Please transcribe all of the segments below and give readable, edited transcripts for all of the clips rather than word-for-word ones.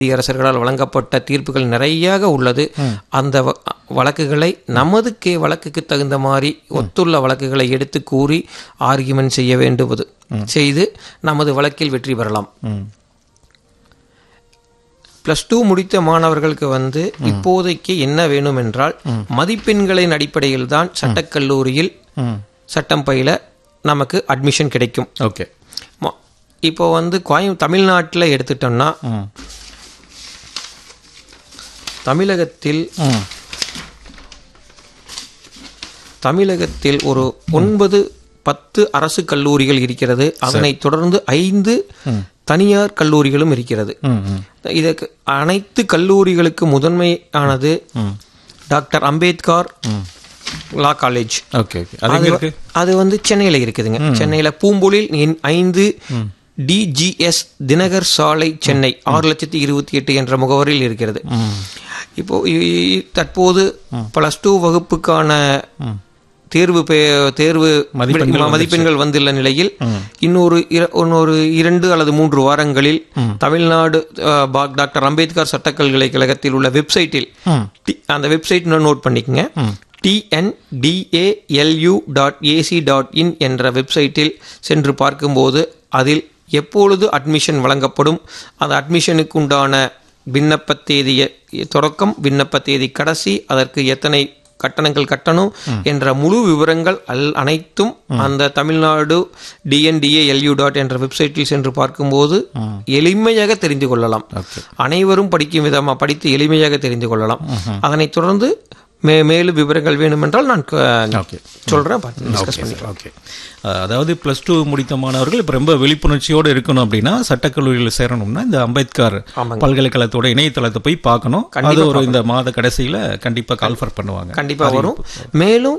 அரசர்களால் வழங்கப்பட்ட தீர்ப்புகள் நிறையாக உள்ளது. அந்த வழக்குகளை நமது வழக்குக்கு தகுந்த மாதிரி ஒத்துள்ள வழக்குகளை எடுத்து கூறி ஆர்கியுமெண்ட் செய்ய வேண்டுவது செய்து நமது வழக்கில் வெற்றி பெறலாம். +2 முடித்த மாணவர்களுக்கு இப்போதைக்கு என்ன வேணும் என்றால் மதிப்பெண்களின் அடிப்படையில் தான் சட்டக்கல்லூரியில் சட்டம் பயில நமக்கு அட்மிஷன் கிடைக்கும். ஓகே. இப்போ தமிழ்நாட்டில் எடுத்துட்டோம்னா தமிழகத்தில் ஒரு 9-10 அரசு கல்லூரிகள் இருக்கிறது. அதனைத் தொடர்ந்து 5 தனியார் கல்லூரிகளும் இருக்கிறது. இதற்கு அனைத்து கல்லூரிகளுக்கு முதன்மையானது டாக்டர் அம்பேத்கர் லா காலேஜ். அது சென்னையில் இருக்குதுங்க. சென்னையில் பூம்பொழில் 5 DGS தினகர் சாலை சென்னை 6,28,000 என்ற முகவரியில் இருக்கிறது. இப்போ தற்போது +2 வகுப்புக்கான தேர்வு மதிப்பெண்கள் வந்துள்ள நிலையில் இன்னொரு 2 அல்லது 3 வாரங்களில் தமிழ்நாடு டாக்டர் அம்பேத்கர் சட்டப்பல்கலைக்கழகத்தில் உள்ள வெப்சைட்டில் அந்த வெப்சைட் நோட் பண்ணிக்கங்க. tndalu.ac.in என்ற வெப்சைட்டில் சென்று பார்க்கும்போது அதில் எப்பொழுது அட்மிஷன் வழங்கப்படும், அந்த அட்மிஷனுக்கு உண்டான விண்ணப்ப தேதி தொடக்கம், விண்ணப்ப தேதி கடைசி, அதற்கு எத்தனை கட்டணங்கள் கட்டணும் என்ற முழு விவரங்கள் அனைத்தும் அந்த தமிழ்நாடு DNDALU என்ற வெப்சைட்டில் சென்று பார்க்கும்போது எளிமையாக தெரிந்து கொள்ளலாம். அனைவரும் படிக்கும் விதமாக படித்து எளிமையாக தெரிந்து கொள்ளலாம். அதனைத் தொடர்ந்து மேலும் விவரங்கள் வேணுமென்றால் நான் சொல்றேன். அதாவது +2 முடித்த மாணவர்கள் இப்ப ரொம்ப விழிப்புணர்ச்சியோடு இருக்கணும் அப்படின்னா சட்டக்கல்லூரியில் சேரணும்னா இந்த அம்பேத்கர் பல்கலைக்கழகத்தோட இணையதளத்தை போய் பார்க்கணும். அது ஒரு இந்த மாத கடைசியில கண்டிப்பா கால்ஃபர் பண்ணுவாங்க. கண்டிப்பா வரும். மேலும்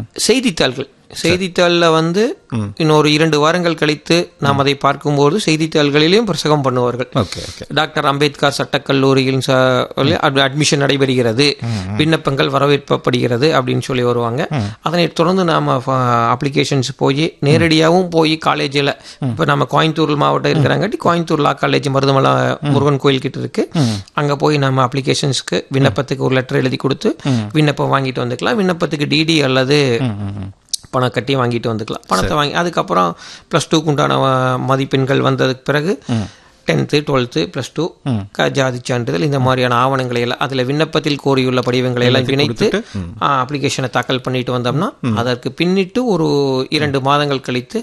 செய்தித்தாளில் இன்னொரு 2 வாரங்கள் கழித்து நாம் அதை பார்க்கும்போது செய்தித்தாள்களிலும் பிரசங்கம் பண்ணுவார்கள். டாக்டர் அம்பேத்கர் சட்டக்கல்லூரியில் அட்மிஷன் நடைபெறுகிறது, விண்ணப்பங்கள் வரவேற்கப்படுகிறது அப்படின்னு சொல்லி வருவாங்க. அதனை தொடர்ந்து நாம அப்ளிகேஷன்ஸ் போய் நேரடியாகவும் போய் காலேஜில் இப்போ நம்ம கோயம்புத்தூர் மாவட்டம் இருக்கிறாங்காட்டி கோயம்புத்தூர் லா காலேஜ் மருதமலை முருகன் கோயில் கிட்ட இருக்கு. அங்கே போய் நம்ம அப்ளிகேஷன்ஸ்க்கு விண்ணப்பத்துக்கு ஒரு லெட்டர் எழுதி கொடுத்து விண்ணப்பம் வாங்கிட்டு வந்துக்கலாம். விண்ணப்பத்துக்கு டிடி அல்லது பணம் கட்டி வாங்கிட்டு வந்துக்கலாம். பணத்தை வாங்கி அதுக்கப்புறம் +2க்கு உண்டான மதிப்பெண்கள் வந்ததுக்கு பிறகு 10th 12th +2 ஜாதி சான்றிதழ் இந்த மாதிரியான ஆவணங்களை எல்லாம் அதில் விண்ணப்பத்தில் கோரியுள்ள படிவங்களை எல்லாம் இணைத்து அப்ளிகேஷனை தாக்கல் பண்ணிட்டு வந்தோம்னா அதற்கு பின்னிட்டு ஒரு 2 மாதங்கள் கழித்து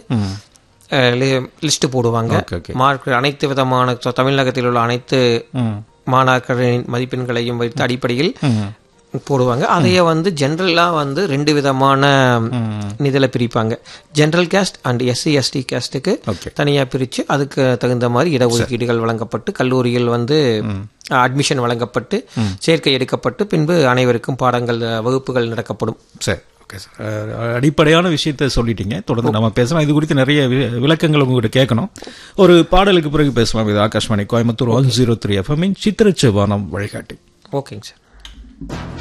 லிஸ்ட் போடுவாங்க. மார்க் அனைத்து விதமான தமிழகத்தில் உள்ள அனைத்து மாணாக்கரின் மதிப்பெண்களையும் வைத்து அடிப்படையில் போடுவாங்க. அதையே ஜென்ரலாக 2 விதமான நிதியில் பிரிப்பாங்க. ஜென்ரல் கேஸ்ட் அண்ட் SC/ST கேஸ்ட்டுக்கு தனியாக பிரித்து அதுக்கு தகுந்த மாதிரி இடஒதுக்கீடுகள் வழங்கப்பட்டு கல்லூரியில் அட்மிஷன் வழங்கப்பட்டு சேர்க்கை எடுக்கப்பட்டு பின்பு அனைவருக்கும் வகுப்புகள் நடக்கப்படும். சரி, ஓகே சார். அடிப்படையான விஷயத்தை சொல்லிட்டீங்க. தொடர்ந்து நம்ம பேசலாம். இது குறித்து நிறைய விளக்கங்கள் உங்ககிட்ட கேட்கணும். ஒரு பாடலுக்கு பிறகு பேசலாம். இது ஆகாஷ்வாணி கோயம்புத்தூர் 103 FM சித்திரச்சு வானம் வழிகாட்டி. ஓகேங்க சார்.